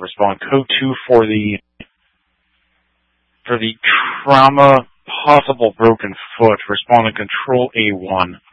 respond. Code 2 for the trauma, possible broken foot, respond to Control A1.